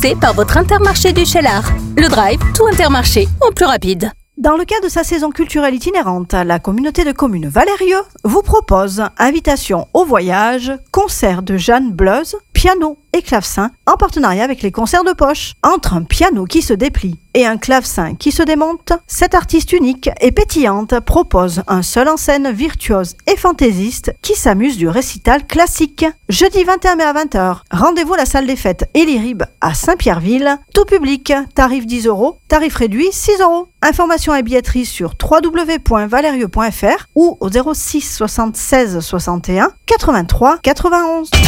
proposé par votre Intermarché du Cheylard. Le Drive, tout Intermarché, en plus rapide. Dans le cadre de sa saison culturelle itinérante, la communauté de communes Valérieux vous propose invitation au voyage, concert de Jeanne Bleuse, piano et clavecin en partenariat avec les concerts de poche. Entre un piano qui se déplie et un clavecin qui se démonte, cette artiste unique et pétillante propose un seul en scène virtuose et fantaisiste qui s'amuse du récital classique. Jeudi 21 mai à 20h, rendez-vous à la salle des fêtes Elirib à Saint-Pierreville. Tout public, tarif 10 €, tarif réduit 6 €. Informations et billetterie sur www.valerieux.fr ou au 06 76 61 83 91.